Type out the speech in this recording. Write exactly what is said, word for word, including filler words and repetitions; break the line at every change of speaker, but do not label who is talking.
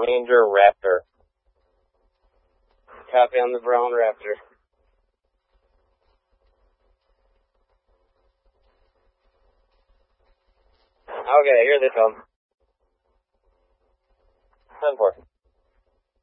Ranger Raptor. Copy on the brown Raptor. Okay, here they come. ten four.